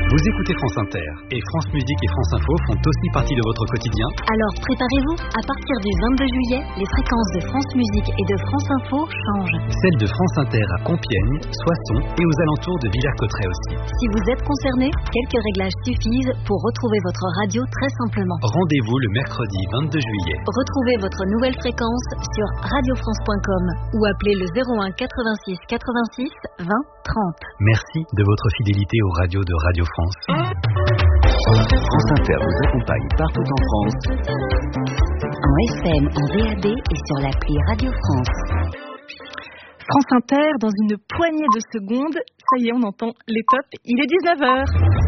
Vous écoutez France Inter et France Musique et France Info font aussi partie de votre quotidien. Alors préparez-vous, à partir du 22 juillet, les fréquences de France Musique et de France Info changent. Celles de France Inter à Compiègne, Soissons et aux alentours de Villers-Cotterêts aussi. Si vous êtes concerné, quelques réglages suffisent pour retrouver votre radio très simplement. Rendez-vous le mercredi 22 juillet. Retrouvez votre nouvelle fréquence sur radiofrance.com ou appelez le 01 86 86 20 30. Merci de votre fidélité aux radios de Radio France. France Inter vous accompagne partout en France. En FM, en DAB et sur l'appli Radio France. France Inter, dans une poignée de secondes, ça y est, on entend les tops, il est 19h.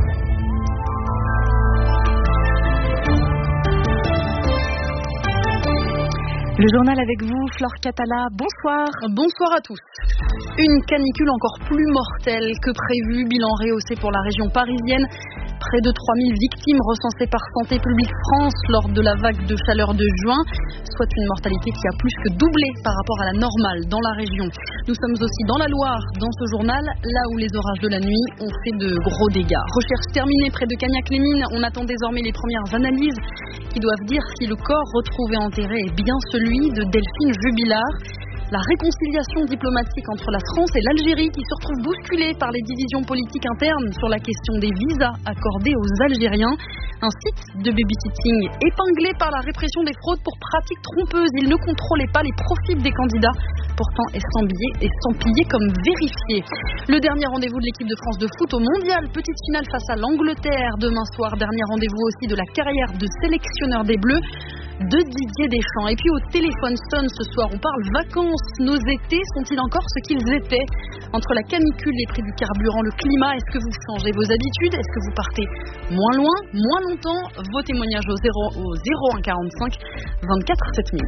Le journal avec vous, Flore Catala, bonsoir. Bonsoir à tous. Une canicule encore plus mortelle que prévu, bilan rehaussé pour la région parisienne. Près de 3000 victimes recensées par Santé publique France lors de la vague de chaleur de juin, soit une mortalité qui a plus que doublé par rapport à la normale dans la région. Nous sommes aussi dans la Loire, dans ce journal, là où les orages de la nuit ont fait de gros dégâts. Recherche terminée près de Cagnac-les-Mines, on attend désormais les premières analyses qui doivent dire si le corps retrouvé enterré est bien celui de Delphine Jubilard. La réconciliation diplomatique entre la France et l'Algérie qui se retrouve bousculée par les divisions politiques internes sur la question des visas accordés aux Algériens. Un site de babysitting épinglé par la répression des fraudes pour pratiques trompeuses. Il ne contrôlait pas les profils des candidats, pourtant estampillés comme vérifiés. Le dernier rendez-vous de l'équipe de France de foot au mondial. Petite finale face à l'Angleterre demain soir. Dernier rendez-vous aussi de la carrière de sélectionneur des Bleus de Didier Deschamps. Et puis au téléphone sonne ce soir, on parle vacances. Nos étés sont-ils encore ce qu'ils étaient? Entre la canicule, les prix du carburant, le climat, est-ce que vous changez vos habitudes? Est-ce que vous partez moins loin, moins longtemps? Vos témoignages au 01 45 24 7000.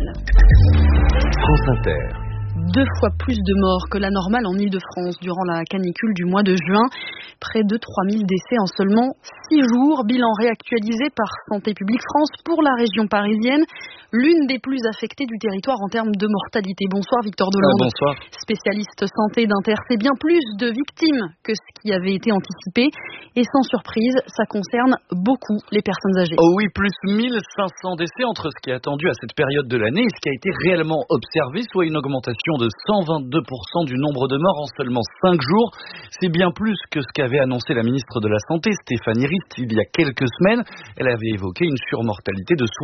France Inter. 2 fois plus de morts que la normale en Ile-de-France durant la canicule du mois de juin. Près de 3000 décès en seulement 6 jours. Bilan réactualisé par Santé publique France pour la région parisienne, l'une des plus affectées du territoire en termes de mortalité. Bonsoir Victor Delande. Bonsoir. Spécialiste santé d'Inter. C'est bien plus de victimes que ce qui avait été anticipé. Et sans surprise, ça concerne beaucoup les personnes âgées. Oh oui, plus 1500 décès entre ce qui est attendu à cette période de l'année et ce qui a été réellement observé, soit une augmentation de 122% du nombre de morts en seulement 5 jours. C'est bien plus que ce qu'avait annoncé la ministre de la Santé, Stéphanie Rist, il y a quelques semaines. Elle avait évoqué une surmortalité de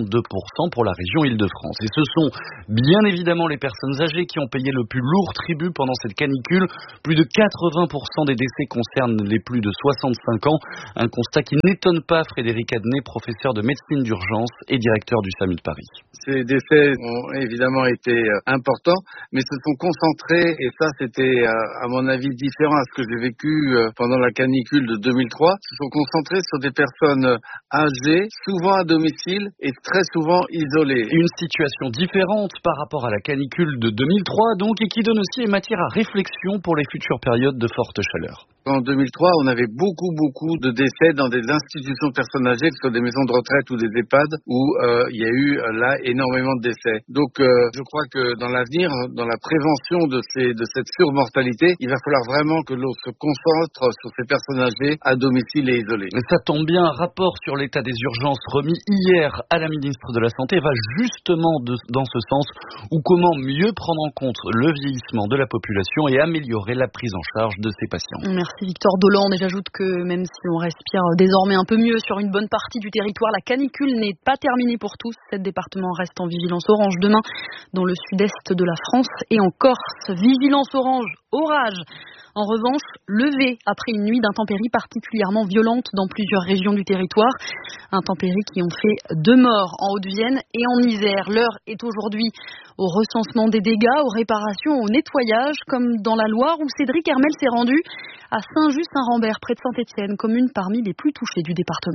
62% pour la région Île-de-France. Et ce sont bien évidemment les personnes âgées qui ont payé le plus lourd tribut pendant cette canicule. Plus de 80% des décès concernent les plus de 65 ans. Un constat qui n'étonne pas Frédéric Adnet, professeur de médecine d'urgence et directeur du SAMU de Paris. Ces décès ont évidemment été importants, mais se sont concentrés, et ça c'était à mon avis différent à ce que j'ai vécu pendant la canicule de 2003, se sont concentrés sur des personnes âgées, souvent à domicile et très souvent isolées. Une situation différente par rapport à la canicule de 2003 donc, et qui donne aussi matière à réflexion pour les futures périodes de forte chaleur. En 2003, on avait beaucoup de décès dans des institutions de personnes âgées, que ce soit des maisons de retraite ou des EHPAD, où il y a eu là énormément de décès. Donc je crois que dans l'avenir, dans la prévention de cette surmortalité, il va falloir vraiment que l'on se concentre sur ces personnes âgées à domicile et isolées. Ça tombe bien, un rapport sur l'état des urgences remis hier à la ministre de la Santé va justement dans ce sens, ou comment mieux prendre en compte le vieillissement de la population et améliorer la prise en charge de ces patients. Merci Victor Delande, et j'ajoute que même si on respire désormais un peu mieux sur une bonne partie du territoire, la canicule n'est pas terminée pour tous. 7 départements restent en vigilance orange demain dans le sud-est de la France et en Corse. Vigilance orange, orage. En revanche, levé après une nuit d'intempéries particulièrement violente dans plusieurs régions du territoire. Intempéries qui ont fait 2 morts en Haute-Vienne et en Isère. L'heure est aujourd'hui au recensement des dégâts, aux réparations, au nettoyage, comme dans la Loire où Cédric Hermel s'est rendu à Saint-Just-Saint-Rambert, près de Saint-Étienne, commune parmi les plus touchées du département.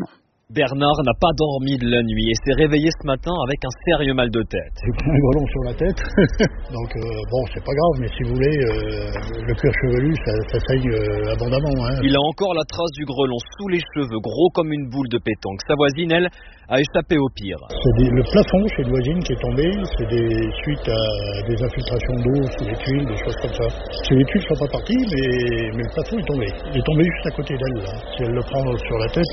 Bernard n'a pas dormi de la nuit et s'est réveillé ce matin avec un sérieux mal de tête. J'ai pris un grelon sur la tête, donc bon, c'est pas grave, mais si vous voulez, le cuir chevelu, ça saigne abondamment. Hein. Il a encore la trace du grelon sous les cheveux, gros comme une boule de pétanque. Sa voisine, elle, a échappé au pire. C'est le plafond chez une voisine qui est tombé, c'est suite à des infiltrations d'eau sous les tuiles, des choses comme ça. Les tuiles ne sont pas parties, mais le plafond est tombé. Il est tombé juste à côté d'elle, là. Si elle le prend sur la tête,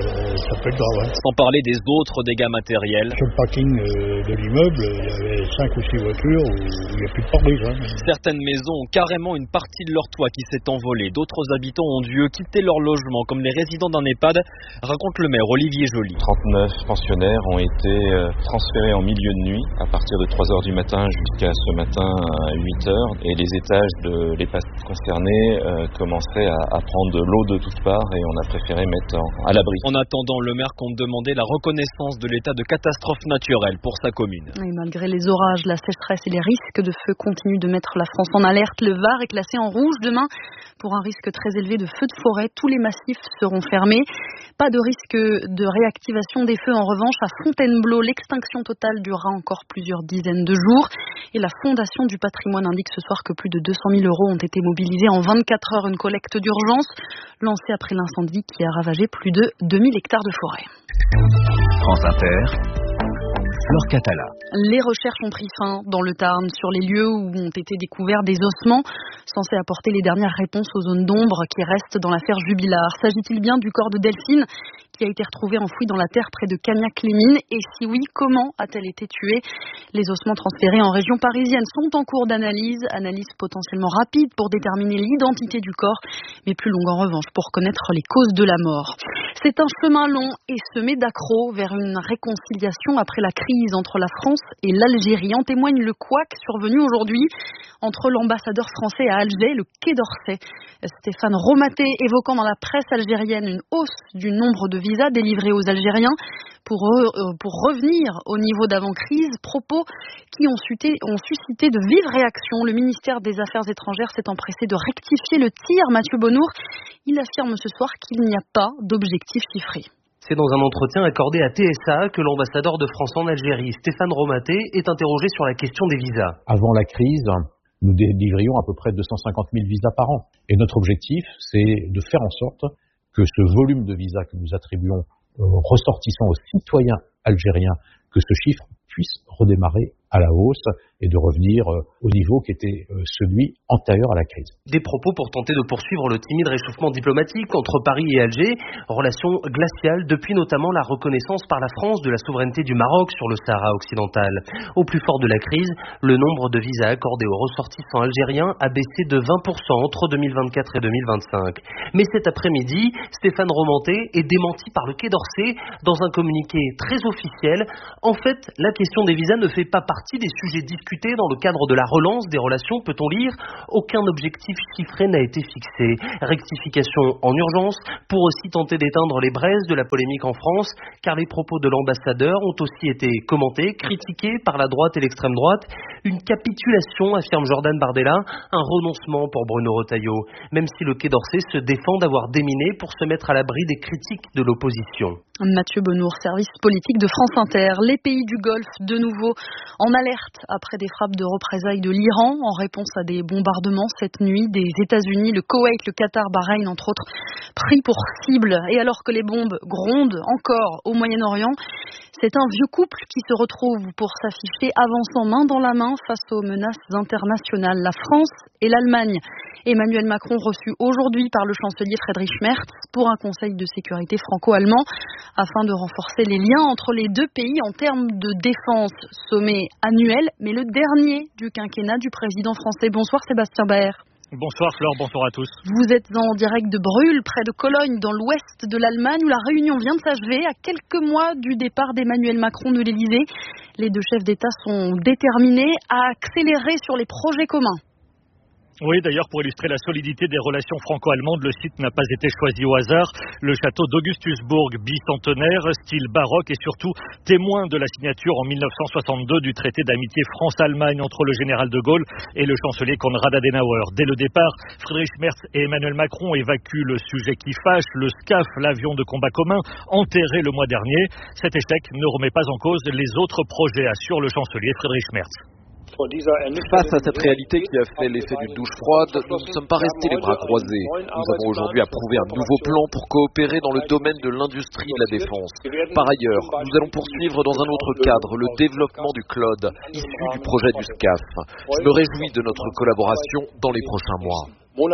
ça peut être grave. Hein. Sans parler des autres dégâts matériels. Sur le parking de l'immeuble, il y avait 5 ou 6 voitures où il n'y a plus de pare-brise. Hein. Certaines maisons ont carrément une partie de leur toit qui s'est envolée. D'autres habitants ont dû quitter leur logement, comme les résidents d'un EHPAD, raconte le maire Olivier Joly. 39 pensionnaires ont été transférés en milieu de nuit à partir de 3h du matin jusqu'à ce matin à 8h. Et les étages de l'EHPAD concernés commençaient à prendre de l'eau de toutes parts et on a préféré mettre à l'abri. En attendant, le maire compte demander la reconnaissance de l'état de catastrophe naturelle pour sa commune. Et malgré les orages, la sécheresse et les risques de feu continuent de mettre la France en alerte. Le Var est classé en rouge demain pour un risque très élevé de feux de forêt. Tous les massifs seront fermés. Pas de risque de réactivation des feux en revanche à Fontainebleau. L'extinction totale durera encore plusieurs dizaines de jours. Et la Fondation du patrimoine indique ce soir que plus de 200 000 € ont été mobilisés en 24 heures. Une collecte d'urgence lancée après l'incendie qui a ravagé plus de 2000 hectares de forêt. France Inter, Flore Catala. Les recherches ont pris fin dans le Tarn sur les lieux où ont été découverts des ossements censés apporter les dernières réponses aux zones d'ombre qui restent dans l'affaire Jubilard. S'agit-il bien du corps de Delphine qui a été retrouvé enfoui dans la terre près de Cagnac-les-Mines? Et si oui, comment a-t-elle été tuée? Les ossements transférés en région parisienne sont en cours d'analyse potentiellement rapide pour déterminer l'identité du corps, mais plus longue en revanche pour connaître les causes de la mort. C'est un chemin long et semé d'accros vers une réconciliation après la crise entre la France et l'Algérie. En témoigne le couac survenu aujourd'hui entre l'ambassadeur français à Alger et le Quai d'Orsay. Stéphane Romaté évoquant dans la presse algérienne une hausse du nombre de visas délivrés aux Algériens pour revenir au niveau d'avant-crise, propos qui ont suscité de vives réactions. Le ministère des Affaires étrangères s'est empressé de rectifier le tir. Mathieu Bonnour, il affirme ce soir qu'il n'y a pas d'objectif chiffré. C'est dans un entretien accordé à TSA que l'ambassadeur de France en Algérie, Stéphane Romaté, est interrogé sur la question des visas. Avant la crise, nous délivrions à peu près 250 000 visas par an. Et notre objectif, c'est de faire en sorte que ce volume de visas que nous attribuons aux ressortissants, aux citoyens algériens, que ce chiffre puisse redémarrer à la hausse et de revenir au niveau qui était celui antérieur à la crise. Des propos pour tenter de poursuivre le timide réchauffement diplomatique entre Paris et Alger, relation glaciale depuis notamment la reconnaissance par la France de la souveraineté du Maroc sur le Sahara occidental. Au plus fort de la crise, le nombre de visas accordés aux ressortissants algériens a baissé de 20% entre 2024 et 2025. Mais cet après-midi, Stéphane Romaté est démenti par le Quai d'Orsay dans un communiqué très officiel. En fait, la question des visas ne fait pas partie des sujets discutés dans le cadre de la relance des relations, peut-on lire. Aucun objectif chiffré n'a été fixé. Rectification en urgence pour aussi tenter d'éteindre les braises de la polémique en France, car les propos de l'ambassadeur ont aussi été commentés, critiqués par la droite et l'extrême droite. Une capitulation, affirme Jordan Bardella, un renoncement pour Bruno Retailleau, même si le Quai d'Orsay se défend d'avoir déminé pour se mettre à l'abri des critiques de l'opposition. Mathieu Bonnour, service politique de France Inter. Les pays du Golfe, de nouveau en alerte après des frappes de représailles de l'Iran en réponse à des bombardements cette nuit des États-Unis, le Koweït, le Qatar, Bahreïn, entre autres, pris pour cible. Et alors que les bombes grondent encore au Moyen-Orient, c'est un vieux couple qui se retrouve pour s'afficher avançant main dans la main face aux menaces internationales. La France et l'Allemagne. Emmanuel Macron reçu aujourd'hui par le chancelier Friedrich Merz pour un conseil de sécurité franco-allemand afin de renforcer les liens entre les deux pays en termes de défense. Sommet annuel, mais le dernier du quinquennat du président français. Bonsoir Sébastien Baer. Bonsoir Flore, bonsoir à tous. Vous êtes en direct de Brühl, près de Cologne, dans l'ouest de l'Allemagne, où la réunion vient de s'achever à quelques mois du départ d'Emmanuel Macron de l'Élysée. Les deux chefs d'État sont déterminés à accélérer sur les projets communs. Oui, d'ailleurs, pour illustrer la solidité des relations franco-allemandes, le site n'a pas été choisi au hasard. Le château d'Augustusbourg, bicentenaire, style baroque et surtout témoin de la signature en 1962 du traité d'amitié France-Allemagne entre le général de Gaulle et le chancelier Konrad Adenauer. Dès le départ, Friedrich Merz et Emmanuel Macron évacuent le sujet qui fâche, le SCAF, l'avion de combat commun, enterré le mois dernier. Cet échec ne remet pas en cause les autres projets, assure le chancelier Friedrich Merz. Face à cette réalité qui a fait l'effet d'une douche froide, nous ne sommes pas restés les bras croisés. Nous avons aujourd'hui approuvé un nouveau plan pour coopérer dans le domaine de l'industrie de la défense. Par ailleurs, nous allons poursuivre dans un autre cadre le développement du CLOD, issu du projet du SCAF. Je me réjouis de notre collaboration dans les prochains mois.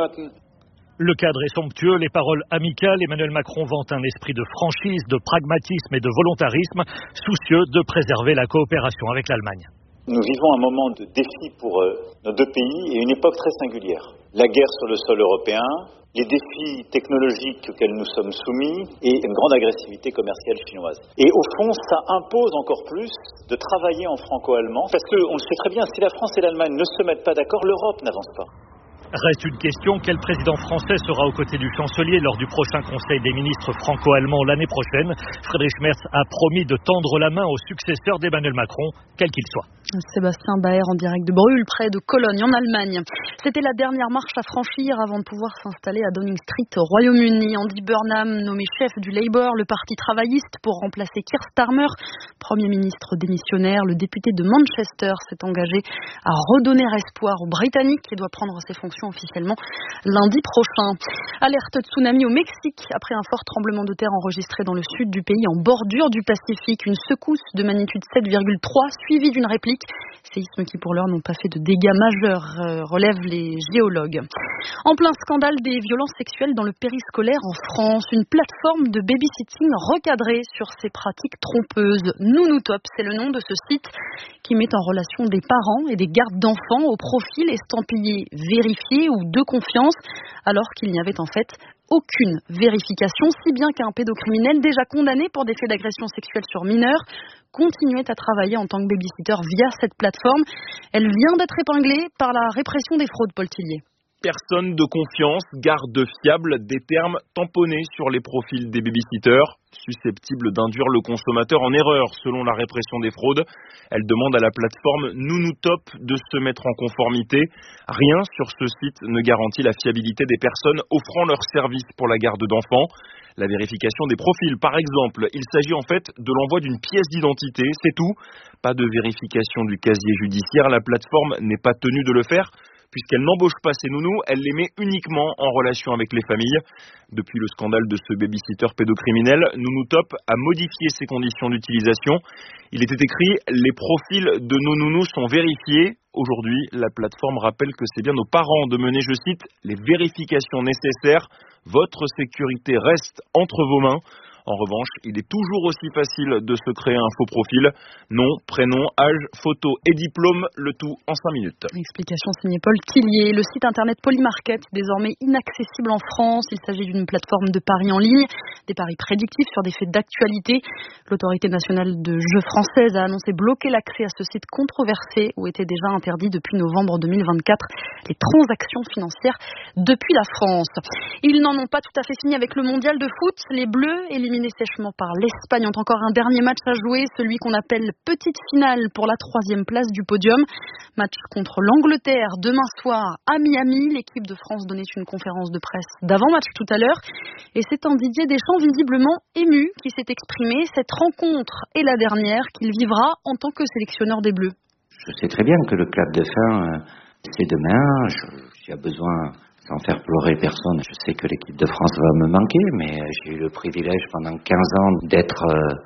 Le cadre est somptueux, les paroles amicales. Emmanuel Macron vante un esprit de franchise, de pragmatisme et de volontarisme, soucieux de préserver la coopération avec l'Allemagne. Nous vivons un moment de défi pour nos deux pays et une époque très singulière. La guerre sur le sol européen, les défis technologiques auxquels nous sommes soumis et une grande agressivité commerciale chinoise. Et au fond, ça impose encore plus de travailler en franco-allemand parce qu'on le sait très bien, si la France et l'Allemagne ne se mettent pas d'accord, l'Europe n'avance pas. Reste une question, quel président français sera aux côtés du chancelier lors du prochain Conseil des ministres franco-allemands l'année prochaine? Friedrich Merz a promis de tendre la main au successeur d'Emmanuel Macron, quel qu'il soit. Sébastien Baer en direct de Brühl, près de Cologne, en Allemagne. C'était la dernière marche à franchir avant de pouvoir s'installer à Downing Street au Royaume-Uni. Andy Burnham, nommé chef du Labour, le parti travailliste, pour remplacer Keir Starmer, Premier ministre démissionnaire. Le député de Manchester s'est engagé à redonner espoir aux Britanniques et doit prendre ses fonctions officiellement lundi prochain. Alerte tsunami au Mexique après un fort tremblement de terre enregistré dans le sud du pays en bordure du Pacifique. Une secousse de magnitude 7,3 suivie d'une réplique. Séismes qui pour l'heure n'ont pas fait de dégâts majeurs, relèvent les géologues. En plein scandale des violences sexuelles dans le périscolaire en France, une plateforme de babysitting recadrée sur ses pratiques trompeuses. Nounoutop, c'est le nom de ce site qui met en relation des parents et des gardes d'enfants au profil estampillé vérifié ou de confiance, alors qu'il n'y avait en fait aucune vérification, si bien qu'un pédocriminel déjà condamné pour des faits d'agression sexuelle sur mineurs continuait à travailler en tant que babysitter via cette plateforme. Elle vient d'être épinglée par la répression des fraudes, Paul Tillier. Personne de confiance, garde fiable, des termes tamponnés sur les profils des babysitters, susceptibles d'induire le consommateur en erreur selon la répression des fraudes. Elle demande à la plateforme Nounoutop de se mettre en conformité. Rien sur ce site ne garantit la fiabilité des personnes offrant leurs services pour la garde d'enfants. La vérification des profils, par exemple, il s'agit en fait de l'envoi d'une pièce d'identité, c'est tout. Pas de vérification du casier judiciaire, la plateforme n'est pas tenue de le faire, puisqu'elle n'embauche pas ses nounous, elle les met uniquement en relation avec les familles. Depuis le scandale de ce babysitter pédocriminel, Nounoutop a modifié ses conditions d'utilisation. Il était écrit « Les profils de nos nounous sont vérifiés ». Aujourd'hui, la plateforme rappelle que c'est bien aux parents de mener, je cite, « les vérifications nécessaires. Votre sécurité reste entre vos mains ». En revanche, il est toujours aussi facile de se créer un faux profil. Nom, prénom, âge, photo et diplôme, le tout en 5 minutes. Explication signée Paul Tillier. Le site internet Polymarket, désormais inaccessible en France. Il s'agit d'une plateforme de paris en ligne, des paris prédictifs sur des faits d'actualité. L'autorité nationale de jeux française a annoncé bloquer l'accès à ce site controversé où étaient déjà interdits depuis novembre 2024 les transactions financières depuis la France. Ils n'en ont pas tout à fait fini avec le mondial de foot. Les Bleus éliminés sèchement par l'Espagne ont encore un dernier match à jouer, celui qu'on appelle petite finale pour la 3e place du podium. Match contre l'Angleterre demain soir à Miami. L'équipe de France donnait une conférence de presse d'avant-match tout à l'heure. Et c'est un Didier Deschamps visiblement ému qui s'est exprimé. Cette rencontre est la dernière qu'il vivra en tant que sélectionneur des Bleus. Je sais très bien que le clap de fin, c'est demain. J'ai besoin... sans faire pleurer personne. Je sais que l'équipe de France va me manquer, mais j'ai eu le privilège pendant 15 ans d'être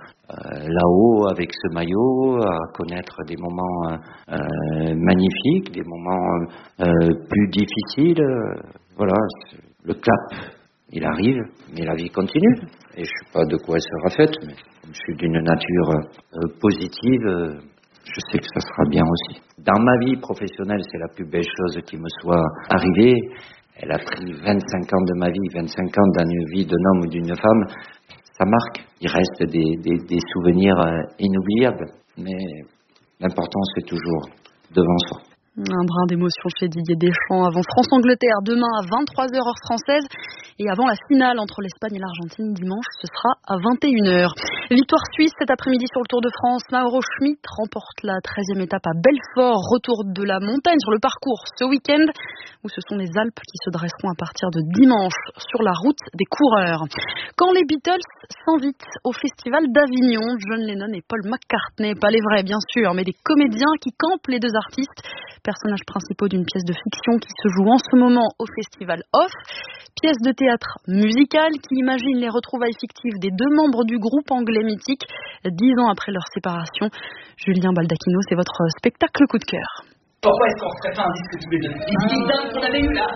là-haut avec ce maillot, à connaître des moments magnifiques, des moments plus difficiles. Voilà, le clap, il arrive, mais la vie continue. Et je ne sais pas de quoi elle sera faite, mais je suis d'une nature positive. Je sais que ça sera bien aussi. Dans ma vie professionnelle, c'est la plus belle chose qui me soit arrivée. Elle a pris 25 ans de ma vie, 25 ans dans une vie d'un homme ou d'une femme. Ça marque. Il reste des souvenirs inoubliables. Mais l'important, c'est toujours devant soi. Un brin d'émotion chez Didier Deschamps avant France-Angleterre demain à 23h heure française et avant la finale entre l'Espagne et l'Argentine dimanche, ce sera à 21h. Victoire suisse cet après-midi sur le Tour de France. Mauro Schmid remporte la 13e étape à Belfort, retour de la montagne sur le parcours ce week-end où ce sont les Alpes qui se dresseront à partir de dimanche sur la route des coureurs. Quand les Beatles s'invitent au festival d'Avignon, John Lennon et Paul McCartney, pas les vrais bien sûr, mais des comédiens qui campent les deux artistes, personnages principaux d'une pièce de fiction qui se joue en ce moment au festival Off, pièce de théâtre musicale qui imagine les retrouvailles fictives des deux membres du groupe anglais mythique 10 ans après leur séparation. Julien Baldacchino, c'est votre spectacle coup de cœur. Pourquoi est-ce qu'on ne ferait pas un disque tous les deux? Les dingues qu'on avait eu là.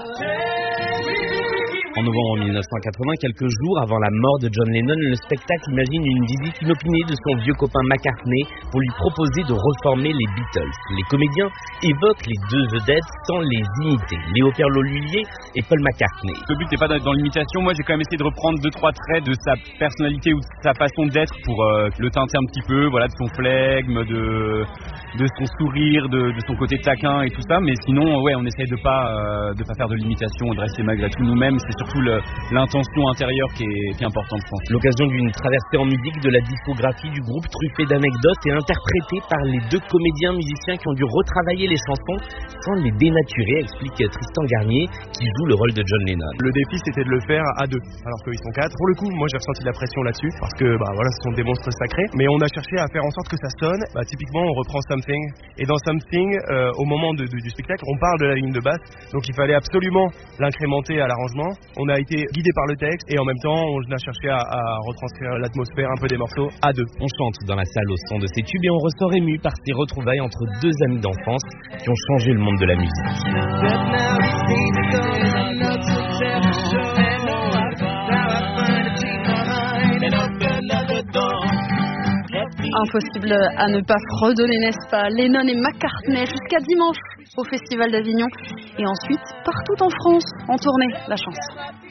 En novembre 1980, quelques jours avant la mort de John Lennon, le spectacle imagine une visite inopinée de son vieux copain McCartney pour lui proposer de reformer les Beatles. Les comédiens évoquent les deux vedettes sans les imiter, Léo Ferlot-Lhuillier et Paul McCartney. Le but n'est pas d'être dans l'imitation, moi j'ai quand même essayé de reprendre 2-3 traits de sa personnalité ou de sa façon d'être pour le teinter un petit peu, voilà, de son flegme, de son sourire, de son côté taquin et tout ça, mais sinon ouais, on essaye de pas faire de l'imitation, de rester malgré tout nous-mêmes. C'est surtout l'intention intérieure qui est importante, je pense. L'occasion d'une traversée en musique de la discographie du groupe, truffée d'anecdotes et interprétée par les deux comédiens musiciens qui ont dû retravailler les chansons sans les dénaturer, explique Tristan Garnier, qui joue le rôle de John Lennon. Le défi, c'était de le faire à deux, alors qu'ils sont quatre. Pour le coup, moi j'ai ressenti de la pression là-dessus, parce que voilà, ce sont des monstres sacrés, mais on a cherché à faire en sorte que ça sonne. Typiquement, on reprend Something, et dans Something, au moment du spectacle, on parle de la ligne de basse, donc il fallait absolument l'incrémenter à l'arrangement. On a été guidé par le texte et en même temps on a cherché à retranscrire l'atmosphère un peu des morceaux à deux. On chante dans la salle au son de ces tubes et on ressort ému par ces retrouvailles entre deux amis d'enfance qui ont changé le monde de la musique. Impossible à ne pas fredonner, n'est-ce pas? Lennon et McCartney jusqu'à dimanche au Festival d'Avignon et ensuite partout en France en tournée. La chance.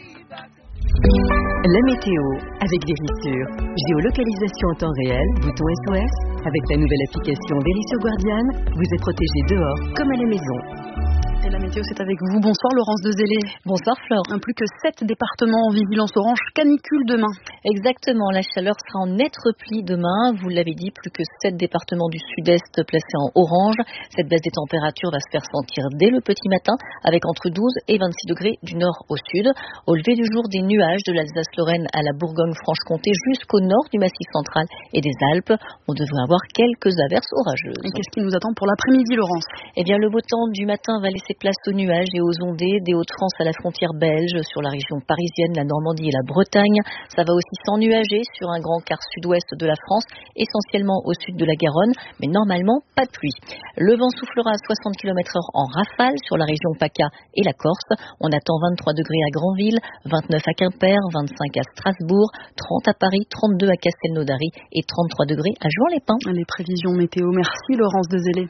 La météo avec Vérissure. Géolocalisation en temps réel, bouton SOS. Avec la nouvelle application Vérissure Guardian, vous êtes protégé dehors comme à la maison. Et la météo, c'est avec vous. Bonsoir Laurence Dezélé. Bonsoir Flore. Plus que 7 départements en vigilance orange canicule demain. Exactement, la chaleur sera en net repli demain. Vous l'avez dit, plus que 7 départements du sud-est placés en orange. Cette baisse des températures va se faire sentir dès le petit matin, avec entre 12 et 26 degrés du nord au sud. Au lever du jour, des nuages de l'Alsace-Lorraine à la Bourgogne-Franche-Comté jusqu'au nord du Massif central et des Alpes. On devrait avoir quelques averses orageuses. Et qu'est-ce qui nous attend pour l'après-midi, Laurence? Eh bien, le beau temps du matin va laisser place aux nuages et aux ondées des Hauts-de-France à la frontière belge, sur la région parisienne, la Normandie et la Bretagne. Ça va aussi s'ennuager sur un grand quart sud-ouest de la France, essentiellement au sud de la Garonne, mais normalement pas de pluie. Le vent soufflera à 60 km/h en rafale sur la région PACA et la Corse. On attend 23 degrés à Granville, 29 à Quimper, 25 à Strasbourg, 30 à Paris, 32 à Castelnaudary et 33 degrés à Juan-les-Pins. Les prévisions météo. Merci Laurence Dezélé.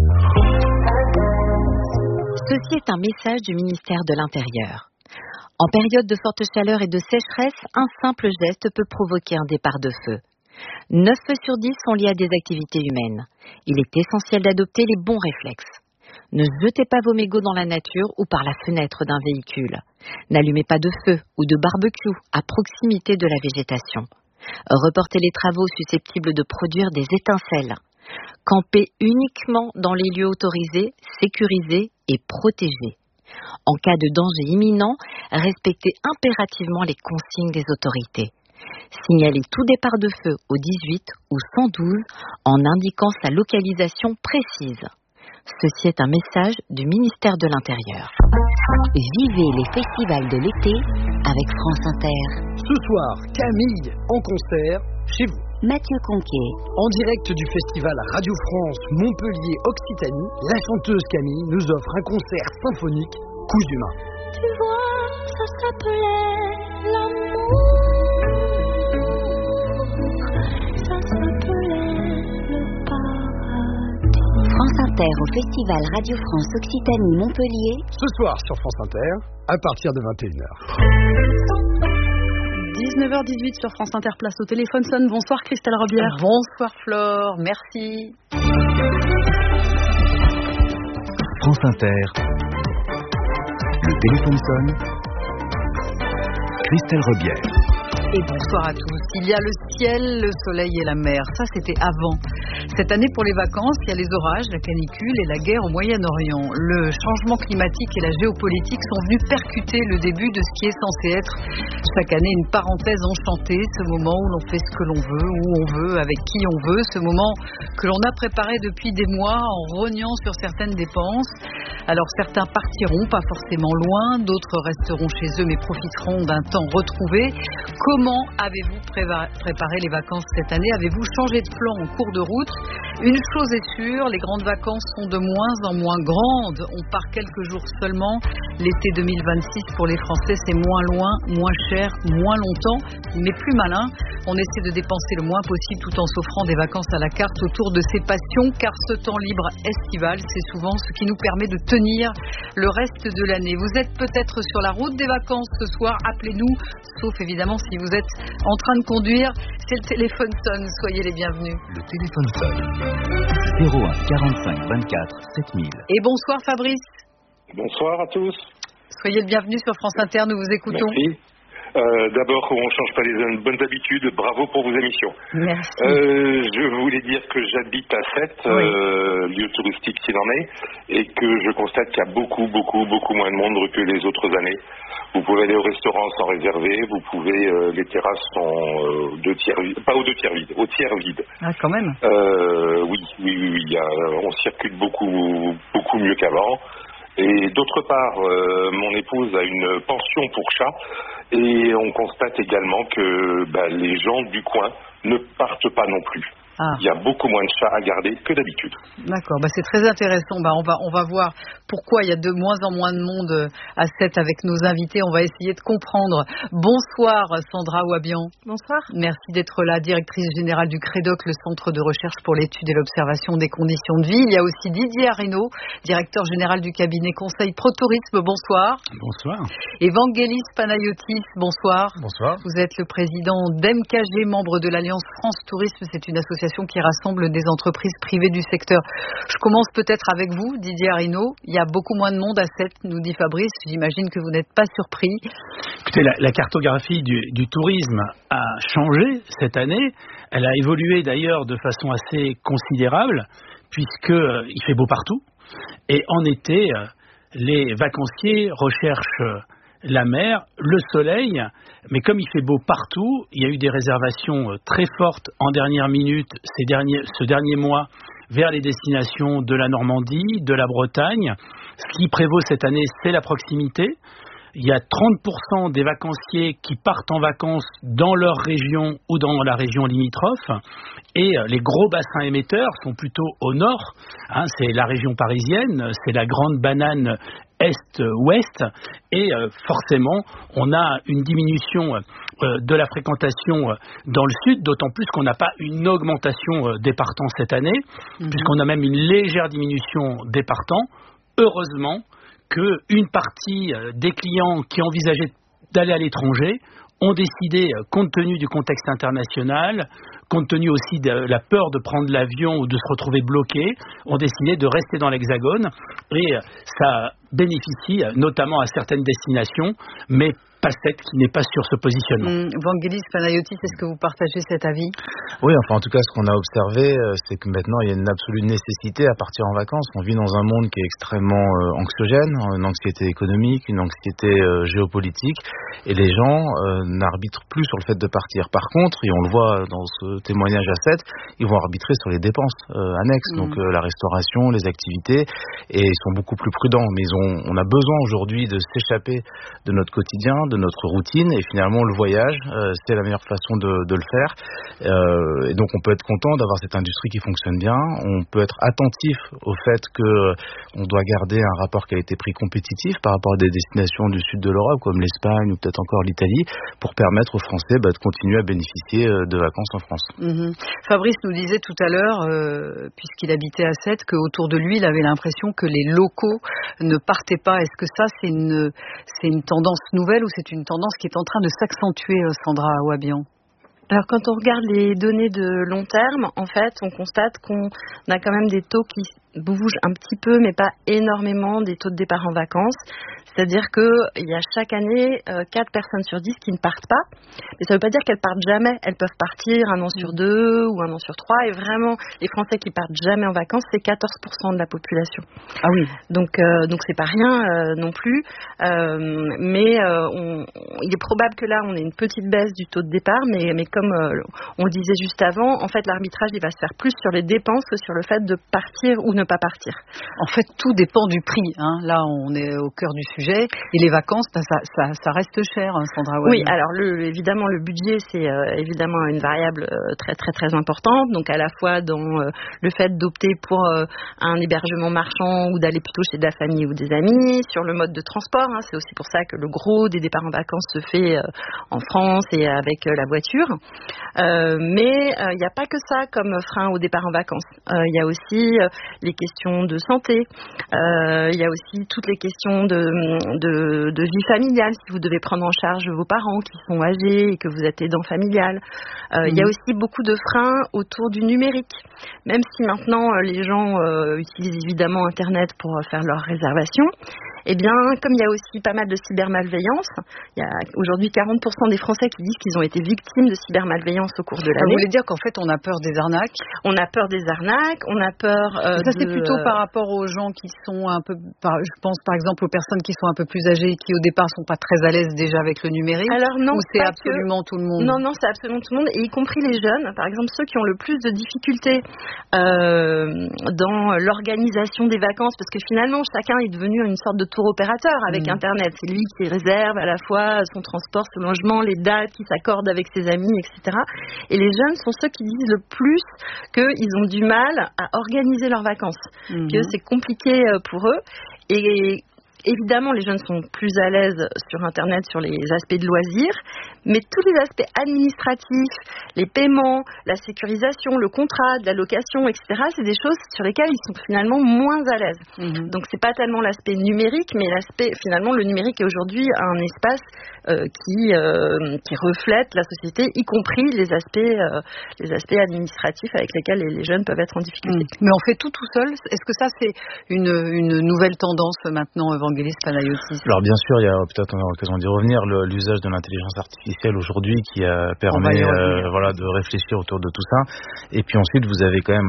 Ceci est un message du ministère de l'Intérieur. En période de forte chaleur et de sécheresse, un simple geste peut provoquer un départ de feu. 9 feux sur 10 sont liés à des activités humaines. Il est essentiel d'adopter les bons réflexes. Ne jetez pas vos mégots dans la nature ou par la fenêtre d'un véhicule. N'allumez pas de feu ou de barbecue à proximité de la végétation. Reportez les travaux susceptibles de produire des étincelles. Campez uniquement dans les lieux autorisés, sécurisés et protégés. En cas de danger imminent, respectez impérativement les consignes des autorités. Signalez tout départ de feu au 18 ou 112 en indiquant sa localisation précise. Ceci est un message du ministère de l'Intérieur. Vivez les festivals de l'été avec France Inter. Ce soir, Camille en concert chez vous. Mathieu Conquet. En direct du festival Radio France Montpellier Occitanie, la chanteuse Camille nous offre un concert symphonique Cousu main. Tu vois, ça s'appelait l'amour. Ça s'appelait le paradis. France Inter au festival Radio France Occitanie Montpellier. Ce soir sur France Inter, à partir de 21h. 19h18 sur France Inter, place au téléphone sonne. Bonsoir Christelle Robière. Bonsoir Flore, merci. France Inter. Le téléphone sonne. Christelle Rebière. Et bonsoir à tous. Il y a le ciel, le soleil et la mer. Ça, c'était avant. Cette année, pour les vacances, il y a les orages, la canicule et la guerre au Moyen-Orient. Le changement climatique et la géopolitique sont venus percuter le début de ce qui est censé être chaque année une parenthèse enchantée, ce moment où l'on fait ce que l'on veut, où on veut, avec qui on veut, ce moment que l'on a préparé depuis des mois en rognant sur certaines dépenses. Alors certains partiront, pas forcément loin, d'autres resteront chez eux mais profiteront d'un temps retrouvé. Comment avez-vous préparé les vacances cette année? Avez-vous changé de plan en cours de route? Une chose est sûre, les grandes vacances sont de moins en moins grandes. On part quelques jours seulement. L'été 2026 pour les Français, c'est moins loin, moins cher, moins longtemps, mais plus malin. On essaie de dépenser le moins possible tout en s'offrant des vacances à la carte autour de ses passions, car ce temps libre estival, c'est souvent ce qui nous permet de tenir le reste de l'année. Vous êtes peut-être sur la route des vacances ce soir, appelez-nous, sauf évidemment si vous êtes en train de conduire. C'est le téléphone sonne, soyez les bienvenus. Le téléphone sonne. 01 45 24 7000. Et bonsoir Fabrice. Bonsoir à tous. Soyez le bienvenu sur France Inter, nous vous écoutons. Merci. D'abord, on ne change pas les bonnes habitudes. Bravo pour vos émissions. Merci. Je voulais dire que j'habite à Sète, lieu touristique s'il en est, et que je constate qu'il y a beaucoup moins de monde que les autres années. Vous pouvez aller au restaurant sans réserver, vous pouvez, les terrasses sont au tiers vide. Ah, quand même. Oui. On circule beaucoup mieux qu'avant. Et d'autre part, mon épouse a une pension pour chats et on constate également que les gens du coin ne partent pas non plus. Ah. Il y a beaucoup moins de chats à garder que d'habitude. D'accord, c'est très intéressant. On va voir pourquoi il y a de moins en moins de monde à Sète avec nos invités. On va essayer de comprendre. Bonsoir Sandra Ouabian. Bonsoir. Merci d'être là, directrice générale du CREDOC, le Centre de recherche pour l'étude et l'observation des conditions de vie. Il y a aussi Didier Arinaud, directeur général du cabinet Conseil Protourisme. Bonsoir. Bonsoir. Et Vangelis Panayotis, bonsoir. Bonsoir. Vous êtes le président d'MKG, membre de l'Alliance France Tourisme. C'est une association qui rassemble des entreprises privées du secteur. Je commence peut-être avec vous, Didier Arinaud. Il y a beaucoup moins de monde à Sète, nous dit Fabrice. J'imagine que vous n'êtes pas surpris. Écoutez, la cartographie du tourisme a changé cette année. Elle a évolué d'ailleurs de façon assez considérable, puisqu'il fait beau partout. Et en été, les vacanciers recherchent la mer, le soleil, mais comme il fait beau partout, il y a eu des réservations très fortes en dernière minute ce dernier mois vers les destinations de la Normandie, de la Bretagne. Ce qui prévaut cette année, c'est la proximité. Il y a 30% des vacanciers qui partent en vacances dans leur région ou dans la région limitrophe. Et les gros bassins émetteurs sont plutôt au nord. C'est la région parisienne, c'est la grande banane est-ouest. Et forcément, on a une diminution de la fréquentation dans le sud, d'autant plus qu'on n'a pas une augmentation des partants cette année, puisqu'on a même une légère diminution des partants. Heureusement qu'une partie des clients qui envisageaient d'aller à l'étranger ont décidé, compte tenu du contexte international, compte tenu aussi de la peur de prendre l'avion ou de se retrouver bloqué, ont décidé de rester dans l'Hexagone. Et ça bénéficie notamment à certaines destinations, mais pas Sète qui n'est pas sur ce positionnement. Vangelis Panayotis, est-ce que vous partagez cet avis? Oui, en tout cas, ce qu'on a observé, c'est que maintenant, il y a une absolue nécessité à partir en vacances. On vit dans un monde qui est extrêmement anxiogène, une anxiété économique, une anxiété géopolitique, et les gens n'arbitrent plus sur le fait de partir. Par contre, et on le voit dans ce témoignage à Sète, ils vont arbitrer sur les dépenses annexes, donc la restauration, les activités, et ils sont beaucoup plus prudents. Mais on a besoin aujourd'hui de s'échapper de notre quotidien, de notre routine, et finalement le voyage, c'est la meilleure façon de le faire. Et donc on peut être content d'avoir cette industrie qui fonctionne bien. On peut être attentif au fait qu'on doit garder un rapport qualité-prix compétitif par rapport à des destinations du sud de l'Europe comme l'Espagne ou peut-être encore l'Italie, pour permettre aux Français de continuer à bénéficier de vacances en France. Fabrice nous disait tout à l'heure, puisqu'il habitait à Sète, qu'autour de lui il avait l'impression que les locaux ne partaient pas. Est-ce que ça c'est une tendance nouvelle ou c'est une tendance qui est en train de s'accentuer, Sandra Ouabian? Alors quand on regarde les données de long terme, en fait, on constate qu'on a quand même des taux qui bougent un petit peu, mais pas énormément, des taux de départ en vacances. C'est-à-dire qu'il y a chaque année 4 personnes sur 10 qui ne partent pas. Mais ça ne veut pas dire qu'elles partent jamais. Elles peuvent partir 1 an sur 2 ou 1 an sur 3. Et vraiment, les Français qui partent jamais en vacances, c'est 14% de la population. Ah oui. Donc c'est pas rien non plus. Mais il est probable que là, on ait une petite baisse du taux de départ. Mais comme on le disait juste avant, en fait, l'arbitrage, il va se faire plus sur les dépenses que sur le fait de partir ou ne pas partir. En fait, tout dépend du prix. Hein. Là, on est au cœur du sujet. Et les vacances, ça reste cher, hein, Sandra Wagner. Oui, alors évidemment, le budget, c'est évidemment une variable très, très, très importante. Donc, à la fois dans le fait d'opter pour un hébergement marchand ou d'aller plutôt chez de la famille ou des amis, sur le mode de transport. Hein, c'est aussi pour ça que le gros des départs en vacances se fait en France et avec la voiture. Mais il n'y a pas que ça comme frein au départ en vacances. Il y a aussi les questions de santé. Il y a aussi toutes les questions de vie familiale, si vous devez prendre en charge vos parents qui sont âgés et que vous êtes aidant familial. Il y a aussi beaucoup de freins autour du numérique. Même si maintenant les gens utilisent évidemment Internet pour faire leurs réservations, eh bien, comme il y a aussi pas mal de cybermalveillance, il y a aujourd'hui 40% des Français qui disent qu'ils ont été victimes de cybermalveillance au cours de l'année. Vous voulez dire qu'en fait, on a peur des arnaques ? On a peur des arnaques, on a peur ça, c'est plutôt par rapport aux gens qui sont un peu... Je pense par exemple aux personnes qui sont un peu plus âgées et qui au départ sont pas très à l'aise déjà avec le numérique. Alors non, ou c'est absolument tout le monde ? Non, c'est absolument tout le monde, et y compris les jeunes. Par exemple, ceux qui ont le plus de difficultés dans l'organisation des vacances, parce que finalement, chacun est devenu une sorte de tour opérateur avec Internet. C'est lui qui réserve à la fois son transport, son logement, les dates, qui s'accorde avec ses amis, etc. Et les jeunes sont ceux qui disent le plus qu'ils ont du mal à organiser leurs vacances, que c'est compliqué pour eux. Et évidemment, les jeunes sont plus à l'aise sur Internet, sur les aspects de loisirs, mais tous les aspects administratifs, les paiements, la sécurisation, le contrat, de la location, etc., c'est des choses sur lesquelles ils sont finalement moins à l'aise. Donc, c'est pas tellement l'aspect numérique, mais finalement, le numérique est aujourd'hui un espace qui reflète la société, y compris les aspects administratifs avec lesquels les jeunes peuvent être en difficulté. Mais on fait tout seul. Est-ce que ça, c'est une nouvelle tendance maintenant, Alors bien sûr, il y a peut-être l'occasion d'y revenir, l'usage de l'intelligence artificielle aujourd'hui qui permet de réfléchir autour de tout ça. Et puis ensuite, vous avez quand même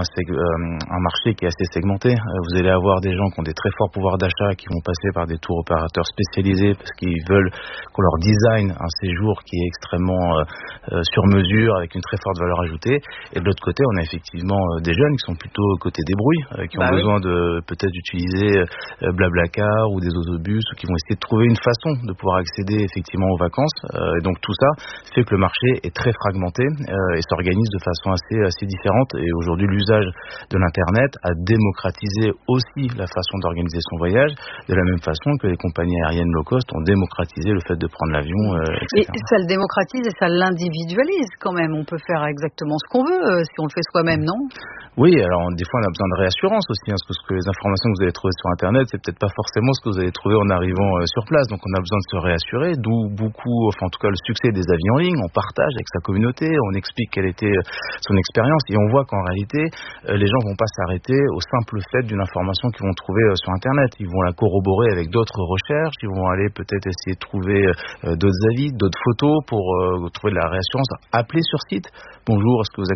un marché qui est assez segmenté. Vous allez avoir des gens qui ont des très forts pouvoirs d'achat qui vont passer par des tours opérateurs spécialisés parce qu'ils veulent qu'on leur design un séjour qui est extrêmement sur mesure avec une très forte valeur ajoutée. Et de l'autre côté, on a effectivement des jeunes qui sont plutôt côté débrouille, qui ont besoin de peut-être d'utiliser Blablacar ou des autobus, ou qui vont essayer de trouver une façon de pouvoir accéder effectivement aux vacances. Et donc tout ça fait que le marché est très fragmenté et s'organise de façon assez différente. Et aujourd'hui, l'usage de l'Internet a démocratisé aussi la façon d'organiser son voyage, de la même façon que les compagnies aériennes low cost ont démocratisé le fait de prendre l'avion, etc. Et ça le démocratise et ça l'individualise quand même. On peut faire exactement ce qu'on veut si on le fait soi-même, non ? Oui, alors des fois on a besoin de réassurance aussi, parce que les informations que vous allez trouver sur Internet, c'est peut-être pas forcément ce que vous allez trouver en arrivant sur place. Donc on a besoin de se réassurer, d'où en tout cas le succès des avis en ligne. On partage avec sa communauté, on explique quelle était son expérience, et on voit qu'en réalité les gens vont pas s'arrêter au simple fait d'une information qu'ils vont trouver sur Internet. Ils vont la corroborer avec d'autres recherches, ils vont aller peut-être essayer de trouver d'autres avis, d'autres photos pour trouver de la réassurance. Appeler sur site. Bonjour, est-ce que vous